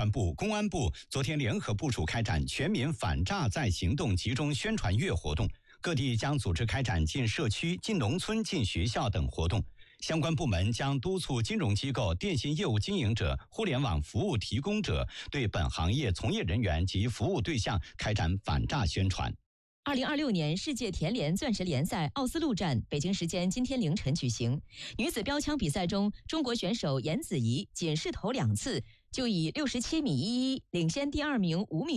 管部、公安部昨天联合部署开展全民反诈再行动集中宣传月活动，各地将组织开展进社区、进农村、进学校等活动。相关部门将督促金融机构、电信业务经营者、互联网服务提供者对本行业从业人员及服务对象开展反诈宣传。 2026年世界田联钻石联赛奥斯陆站北京时间今天凌晨举行。女子标枪比赛中，中国选手严子怡仅试投2次，就以67.11米领先第2名5米